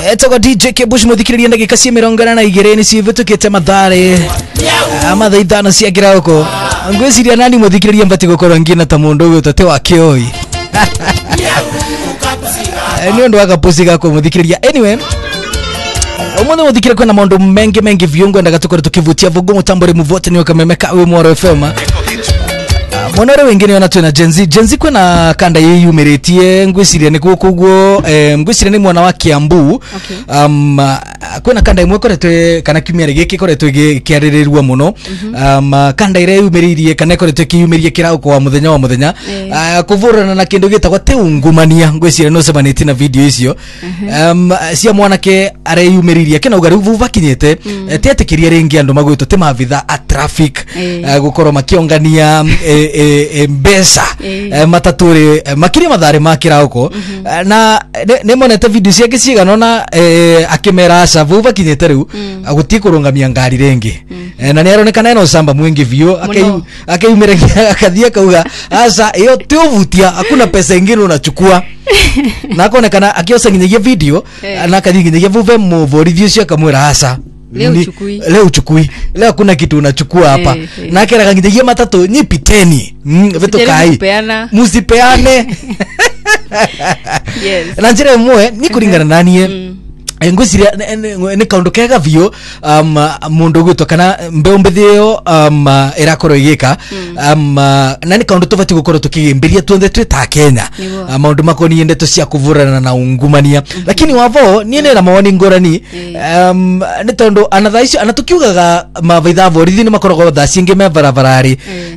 Etogo DJ Kebush muthikiriria ndagika cia 22 ni civitukite mathare ama thaithano cia kirauko ngwiciria nani muthikiriria mbati gukorwo ngina ta mundu uyu tate wa kioi ni ndo akapusi gako muthikiriria. Anyway, omuntu muthikiriria kwena maundu mengi viungo ndagatukore tukivutia vugo mutambore muvote ni wakamemeka we Mwaro FM. Monore wengine wana twena Gen Z kwena kanda yiyumiritie ngwiciria ni kuguo ngwiciria ni mwana wa Kiambu. Kwena kanda imwe koretwe kana kimere giki koretwe gikiarirwa muno. Kanda ire yumiririe kana koretwe kiyumirie kirauko wa muthenya kuvurana na kindu gitagwa teungumania ngwiciria no semaniti na video icio cia mwanake areyumiririe kina ugari vuvakinyete tietekiria ringi andu magwito te mavitha a traffic gukorwo makiongania mbesa mataturi makiri mathare makirauko na nemonete video ciake cigano na akimera savu vakinyete riu agutikurungamia ngari rengi na ni aronekana eno samba mwingi vio akeyumiragia akathia kauga asa iyo tiovutia hakuna pesa ingine unachukua na akonekana akiosa nginyagia video na akathinginyagia vuve muvorithio cia kamwira asa leo uchukui leo kuna kitu unachukua hapa na akera nginyagia matatu nyipiteni vitu kai musipeane yes na njira mwe ni kuringana nanie ngwiciria ni kaundu kega vio mundu gwitwa kana mbeombethio irakorwo igika na ni kaundu tuvati gukorwo tukigimbiria tuonde twita Kenya maundu makoni ndeto cia kuvurana na ungumania lakini wavo ni nera mawoni ngorani ni tondu anathaicio anatukiugaga mavaitha vorithi ni makoragwo thacinge me barabarari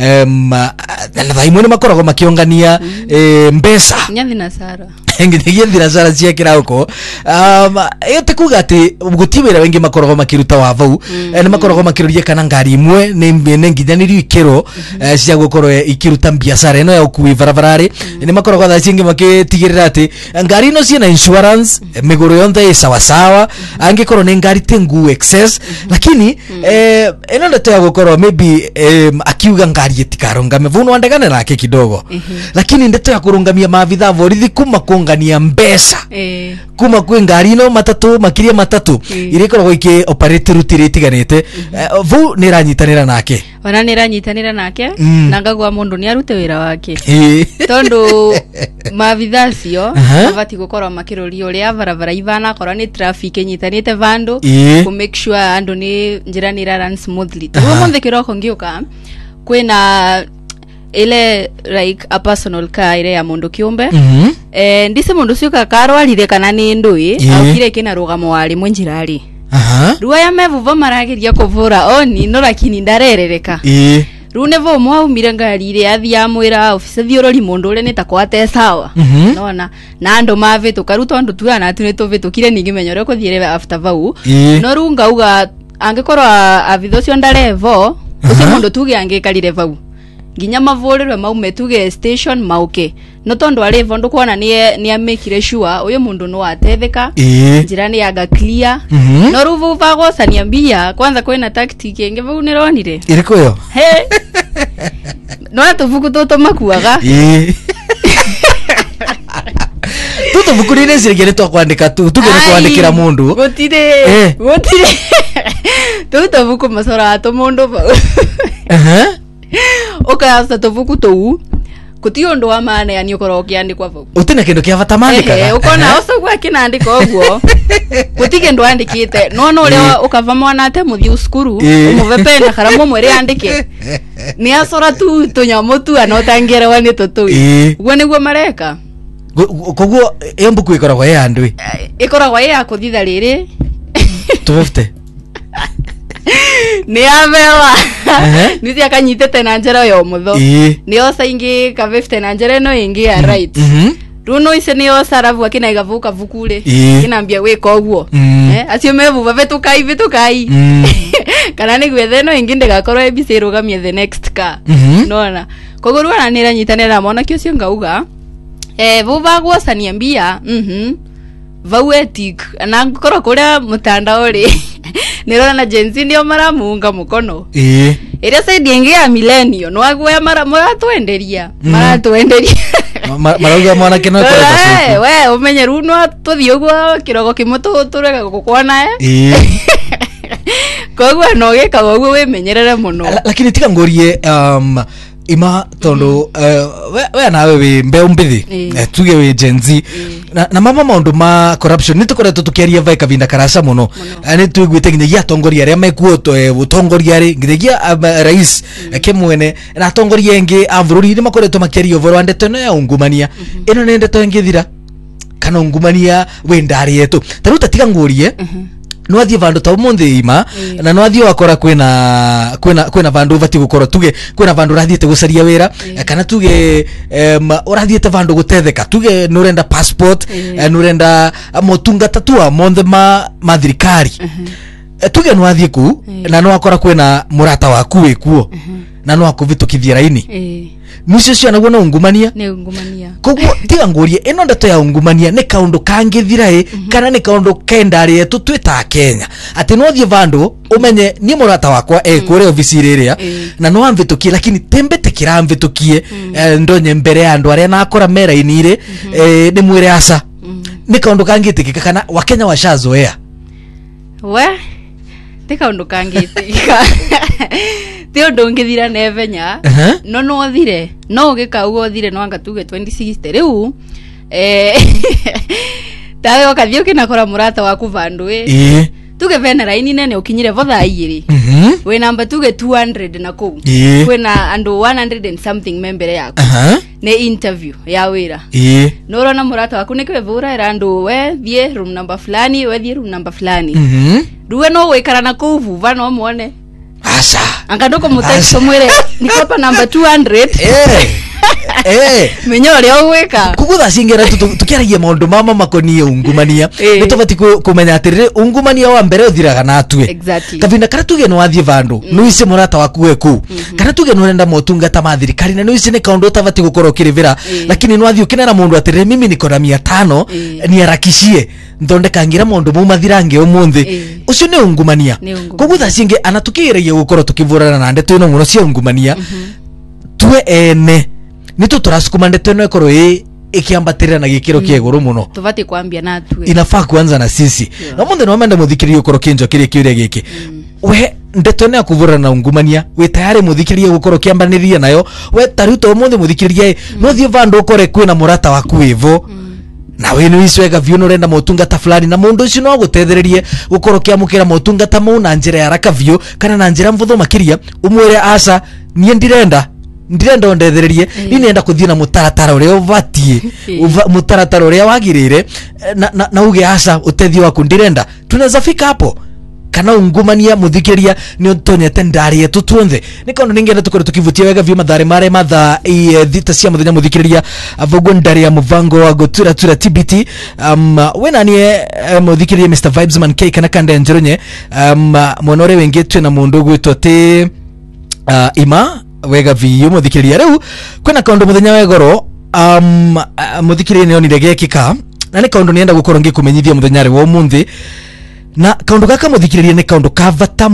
na thaimwe ni makoragwo makiongania mbesa nyathi na Sara ngiye ndira Sara cia kirauko yote kuga ati gutiwira wengi makoragwo makiruta wa vau ni makoragwo makiruria kana ngari imwe ni nginyaniri ikero cia gukorwo ikiruta biashara eno ya ukui barabarari ni makoragwo thacinge makitigirira ati ngari no ciena insurance migoro yonthe sawa angikorwo ni ngari tengu excess lakini eno ndeto ya gukorwo maybe akiuga ngari itikarungame vuno andegane nake kidogo lakini ndeto ya kurungamia mavitha vorithi kuma kuongania mbesa kuma kwe ngari no matatu makiria matatu irikorwo iki operate route itiganite vu niranyitanira nake wana niranyitanira nake na ngagwa mundu ni arute wira wake tondu mavitha cio abati gukorwo makirori uria barabara ivana korwo ni traffic nyitanite vandu ku make sure andu ni njira ni run smoothly tuwe monde kiroko ngiuka kwena ile like a personal car ile ya mundu kiumbe ndise mundu ciuka karwarire kana ni ndui au kire kina rugamo wali mwenjirari ruwa ya mevuva maragiria kuvura oni no lakini ndarerereka rune vo mwaumire ngari ile athia mwira office thiorori mundu ule nitakwate sawa nona na ando mave tukaruta andu tuana atu nituvitukire ningi menyore ko thiere after vau no runga uga angekorwa avithocio ndarevo ucio mundu tuge angekarire vau ginya mavorerwe maume tuge station mauke no tondu ari vondu kuona ni amekire sure uyo mundu no atetheka jirani yaga clear no ruvu vago saniambia kwanza kwena tactic enge vau neronire iriko yo he no atuvuku toto makuaga tuto bukurire zirigere to kwandika tugene kwandikira mundu gotire tuto buku masora ato mundu okasa tovuku tou kutio ndo wa maana yani ukoro kiandikwa vau utine kindu kia bata mandikaga ukona osogwa kinandika ogwo kutige ndo andikite no ule ukava mwana ate muthi uskuru umuvepe na karamu mwere andike ni asora tu tonyamu tu anotangira wani totu gwo niguo mareka koguo embuku ikoragwo ya andui ikoragwo ya kuthitha riri tufte ni amewa nisi akanyitete na njera yo mutho ni osa ingi ka 50 na njera no ingi ya right runo ise ni osa ravu akina igavuka vukule kinaambia we koguo acio mevu vetukai kana ni gwethe no ingi ndigakorwo ebise rugamie the next car nona kogorwa na niranyitanira mona kio cio ngauga vuvagwo saniambia vauetik na ngukoro kuria mutandao ri nirona na Gen Z ndio maramuunga mukono ira side ingi ya millennial no agwa maratuenderia marauga mwana kino kwa kaso we umenye runo tuthi ugo kirogo kimoto turega gukwana kogwa noge kagogo we menyerere muno lakini tika ngorie ima tondo we nawe we mbeu mbithi tuge we Gen Z na mama maundu ma corruption nitukoretwo tukiaria vai kavinda karasha muno ani tuigwite nginya atongoria aria mekuoto utongoria ari nginya rais kemwene na atongoria engi a bururi ni makoretwo makiaria uvoro ndeto no ya ungumania ino ni ndeto ngithira kana ungumania we ndari yetu taruta tiga ngurie no athie vandu ta umuthi ima na no athie wakora kwena vandu vati gukoro tuge kwena vandu rathiete gucaria wira kana tuge urathiete vandu gutetheka tuge nurenda passport nurenda motungata tua monthe ma thirikari tuge no athie ku na no wakora kwena murata waku wikuo na no akuvitukithia raini Nucio cio naguo no ungumania ne ungumania koguo tiga ngurie ino ndeto ya ungumania ne kaundu kangithira kana ne kaundu kendari yetu twita Kenya ati no thie vandu umenye ni murata wakwa kure ofisi riria na no amvitukie lakini tembete kiramvitukie ndonye mbere ya andu aria nakora mera-ini ire ni mwire asa ne kaundu kangitikika kana wakenya washazoea we tika undu kangitikika tio ndongithira nevenya no thire no gikaugo thire no anga tuge 2060 riu tawe okathio kinakora murata waku vandu tuge vena raini nene ukinyire vodha igiri we namba tuge 200 na kou kwena andu 100 and something member yako ne interview ya wira no rona murata waku nikwe vura era andu we thie room number fulani we thie room number fulani duwe no wekara na kou vuva no muone asa angandoko mutext mwire nikopa number 200 menyore ogweka kugutha cingera tukiaragia maundu mama makonie ungumania nitubati kumenya atirire ungumania wa mbere uthiraga na atue kavinda kana tuge no athie vandu no ise murata waku weku kana tuge no renda motungata ma thirikari na no ise ne kaundu tabati gukora ukirivira lakini no athie ukinera mundu atirire mimi niko na 500 ni arakishie ndondeka ngira mundu mumathirange umuthi ucio ne ungumania kugutha cinge anatukiragia gukora tukivurana na ndeto ino muno cia ungumania tue ene nito turasukuma ndeto ino ekoro ikiambatirira na gikiro kieguru muno tuvati kwambia na atue inafaa kuanza na sisi na mundu no mende muthikirie ukoro kinjo kiri kiuria giki we ndeto ne akuvurana na ungumania we tayari muthikirie gukoro kiambaniria nayo we taruto mundu muthikirie no thie vandu ukore kwina murata waku wivo na we no iswega vio renda motungata fulani na mundu ucio no gutethererie gukoro kiamukira motungata mu na njira ya raka vio kana na njira mvutho makiria umwire asa nie ndirenda ondethererie ni nenda kuthina mutaratara uria uvatie mutaratara uria wagirire na uge asa utethio waku ndirenda tunaweza fika hapo kana ungumania muthikiria ni utonyete ndari yetu tunthe nikondo ningenda tukore tukivutia wega vyo madhare mare madha thita cia muthenya muthikiria avogo ndari ya muvango wa gotura TBT wena ni muthikiria Mr Vibesman K kana kanda njeronye monore wengi twe na mundu gwitwo te ima wega vyo muthikiria riu kwena kaundu muthenya wegoro muthikiria ni onire gekika na ni kaundu nienda gukoro ngikumenyithia muthenya wa umuthi na kaundu gaka muthikiriria ni kaundu kavata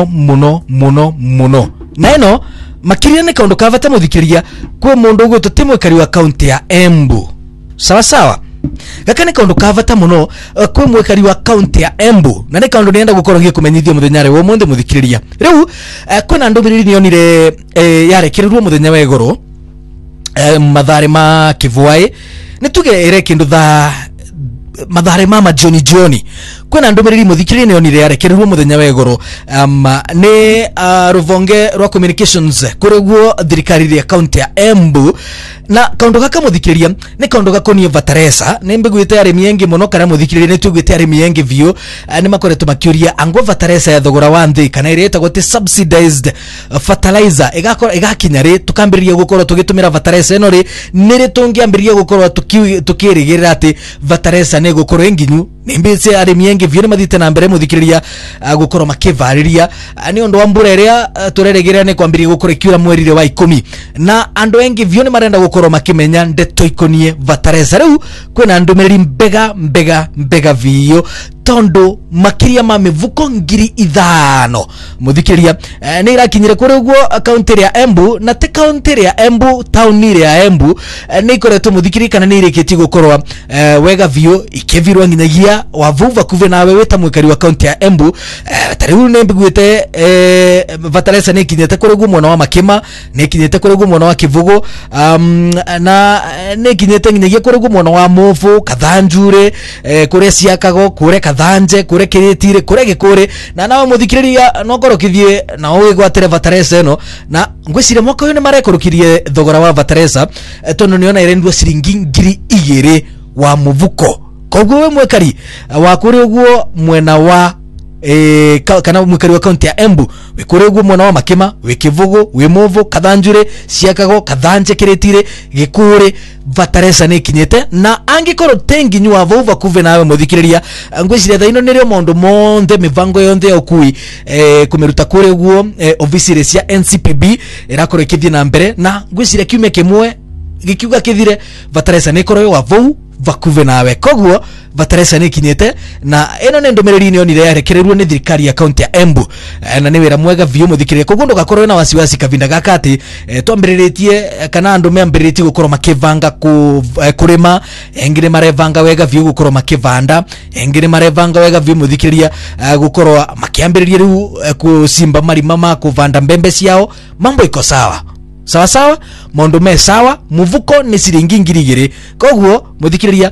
muno na ino makiria ni kaundu kavata muthikiriria kwe mundu gwito timwekari wa kaunti ya Embu sawa gaka ni kaundu kavata muno kwe mwekari wa kaunti ya Embu na ni kaundu nienda gukoro ngikumenyithia muthenya wa umuthi muthikiriria riu kwena ndumiriri nionire yarekererwo muthenya wa igoro mathare ma Kivwai nituge ire kindu tha madhare mama Johnny kwena ndumiriri muthikirire ni onire yarekererwo muthenya wa igoro ni ruvonge rwa communications kureguo thirikari ya county ya Embu na kaundu gaka muthikiriria ni kaundu gakonio Vataresa ni mbiguite arimi engi muno kana muthikiriria ni tugwite arimi engi vio ni makoretwo makiuria angwa Vataresa ya thogora wa nthi kana ireta gote subsidized fertilizer igakinya ri tukambiriria gukorwo tugitumira Vataresa eno ri niri tungiambiria gukorwo tukirigirira ati Vataresa ne gukorwo enginyu nimbise arimi engi vio ni mathite na mbere muthikiriria gukorwo makivariria ni undu wa mbura iria tureregerera ni kwambiria gukorwo kiura mweri wa 10 na andu engi vio ni marenda gukorwo makimenya ndeto ikonie Vataresa riu kwena ndumiriri mbega vio tondo makiria ma mivuko ngiri 5 muthikiria ni irakinyire kuri guo county ya Embu na te county ya Embu town ya Embu ni koretwo muthikiri kana ni irikiti gukorwa wega vio ikevirwa nginyagia wavuva kuve nawe weta mwikari wa county ya Embu tariu ne mbiguite vataresa ni kinyete kuri guo mwana wa Makima ni kinyete kuri guo mwana wa Kivugo na ni kinyete nginyagia kuri guo mwana wa Mofu Kathanjure kuri Siakago kuri Kathanje kuri Kiritire kuri Gikuri na nawe muthikiriria no korokithie na wigwatire vataresa no na ngwicire mwaka uyu ni marekorokirie thogora wa vataresa tono niona irendwa ciringi ngiri 2 wa muvuko koguo we mwekari wa kuri uguo mwena wa kana mwikari wa county ya Embu wikuri uguo mwena wa Makima wikivugo wi Movu Kathanjure Siakago Kathanje Kiritire Gikuri vataresa ni kinyete na angikoro tengi nywa vuva kuve nawe muthikiriria ngwiciria thaino nirio mondo monde mivango yonthe okui kumeruta kuri uguo office cia NCPB irakorekithie na mbere na ngwiciria kiume kimwe gikiuga kithire vataresa ni koro wa vau vakuve nawe koguo vataresa ni kinyete na eno ne ndomereri ni onire yarekererwo ni thirikari ya county ya Embu na ni wira mwega vio muthikiriria koguo ndo gakorwo na wasiwasi kavinda gakati twambiriretie kana andu meambiriretie gukorwo makivanga kurima engire marevanga wega vio gukorwo makivanda engire marevanga wega vio muthikiriria gukorwo makiambiriria riu kusimba marima ma kuvanda mbembe ciao mambo iko sawa sawa sawa mondo me sawa muvuko ni ciringi ngiri 2 koguo muthikiriria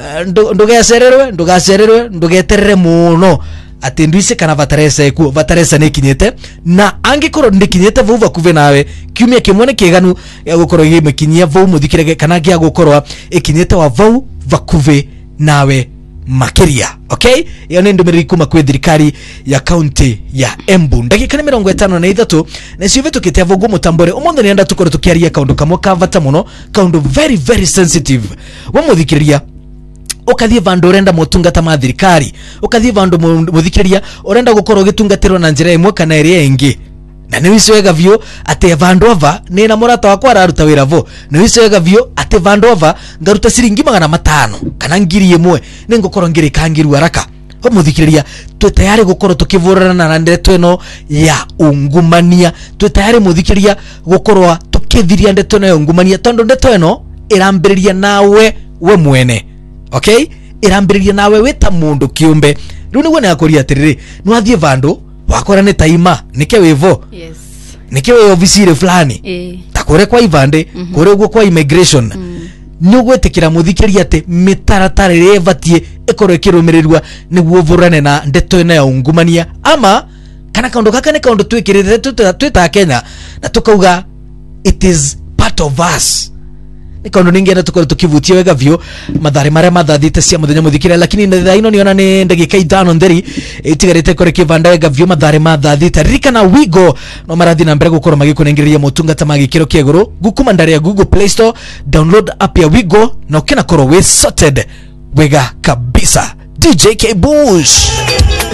ndugacererwe ndugeterere muno ati ndwise kana vataresa ni kinyete na angikorwo ndikinyete vuva kuve nawe kiumia kimwe ni kiganu ya gukorwo gimekinyia vau muthikirege kana gia gukorwo ikinyete wa vau vakuve nawe makiria okay iyo ni ndumiriri kuma kwe thirikari ya county ya Embu ndagika 53 na siwe tukite avogo mutambore umonde nienda tukore tukiaria kaundu kamwe kavata muno kaundu very very sensitive wa muthikiriria ukathie vandu urenda motungata ma thirikari ukathie vandu muthikiriria urenda gukorwo gitungatirwo na njira imwe kana area ingi na ni wiswega vio ate vandu ava ni na murata wakwa araruta wira vo ni wiswega vio ate vandu ava ngaruta ciringi 500 kana ngiri 1 ni ngukorwo ngiri kangiru haraka ho muthikiriria twe tayari gukorwo tukivurana na ndeto eno ya ungumania twe tayari muthikiriria gukorwo tukithiria ndeto eno ya ungumania tondo ndeto eno irambiriria nawe we mwene okay irambiriria nawe weta mundu kiumbe riu niguo nakoria atiriri nwathie vandu wakora ni taima nike wivo yes nike we office fulani takore kwa ivande kore ugo kwa immigration nugwetikira muthikiriria ati mitaratara irevatie ikoro ikirumirirwa niguo vurane na ndeto ina ya ungumania ama kana kaundu kaka ni kaundu twikirire twita Kenya na tukauga it is part of us ni kaundu ningeenda tukore tukivutia wega vio madhari mare madhathite cia muthenya muthikira lakini ndaino niona ni ndagika 5 nderi itigarite kore kivanda wega vio madhari madhathite rika na wigo no marathi na mbere gukorwo magikunengereria motungata magikiro kieguru gukuma ndari ya Google Play Store download app ya wigo no kina korwo we sorted wega kabisa DJ K Bush